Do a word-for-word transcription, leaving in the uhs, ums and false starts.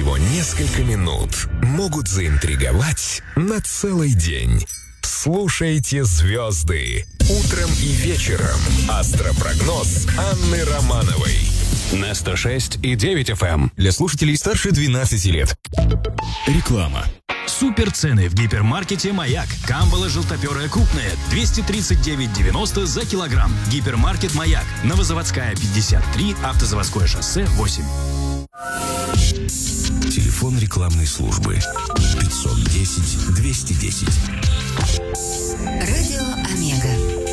всего несколько минут могут заинтриговать на целый день. Слушайте «Звезды» утром и вечером. Астропрогноз Анны Романовой на сто шесть и девять эф эм. Для слушателей старше двенадцати лет. Реклама. Суперцены в гипермаркете «Маяк». Камбала желтоперая крупная двести тридцать девять девяносто за килограмм. Гипермаркет «Маяк». Новозаводская пятьдесят три, Автозаводское шоссе восемь. Телефон рекламной службы пятьсот десять двести десять. Радио Омега.